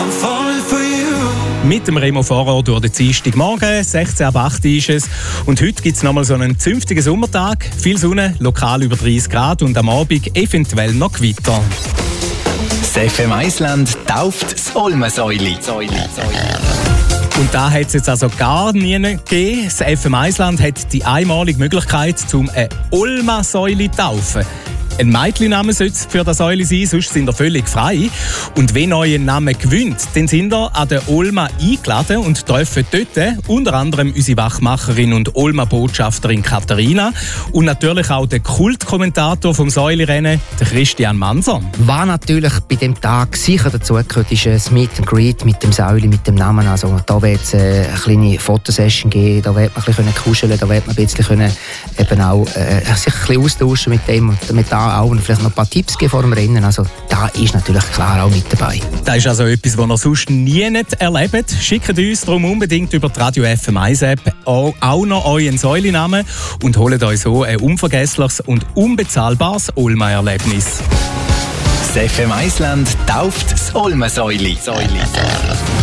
I'm falling for you. Mit dem Remo Fahrer durch den Dienstagmorgen, 16 ab 8 ist es. Und heute gibt es nochmal so einen zünftigen Sommertag. Viel Sonne, lokal über 30 Grad und am Abend eventuell noch Gewitter. Das FM Island tauft das Olmensäuli. Und da hat es jetzt also gar nie gegeben. Das FM Island hat die einmalige Möglichkeit, eine Olma-Säule zu taufen. Ein Mädchenname sollte es für das Säule sein, sonst sind ihr völlig frei. Und wenn euer Name gewinnt, dann sind ihr an der Olma eingeladen und treffen dort unter anderem unsere Wachmacherin und Olma-Botschafterin Katharina und natürlich auch den Kultkommentator vom Säulerennen, der Christian Manser. Was natürlich bei dem Tag sicher dazu gehört, ist ein Meet and Greet mit dem Säule, mit dem Namen. Also, da wird es eine kleine Fotosession geben, da wird man ein bisschen kuscheln, da wird man ein bisschen eben auch sich ein bisschen austauschen mit dem und damit auch und vielleicht noch ein paar Tipps geben vor dem Rennen. Also da ist natürlich klar auch mit dabei. Das ist also etwas, was ihr sonst nie erlebt. Schickt uns darum unbedingt über die Radio FM 1 App auch noch euren Säulenamen und holt euch so ein unvergessliches und unbezahlbares Olma-Erlebnis. Das FM Island tauft das Olmensäuli.